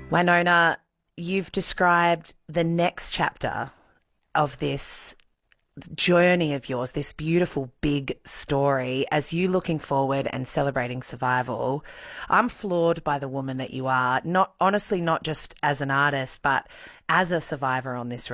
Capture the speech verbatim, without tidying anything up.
Winona, you've described the next chapter of this journey of yours, this beautiful big story, as you looking forward and celebrating survival. I'm floored by the woman that you are, not honestly, not just as an artist, but as a survivor on this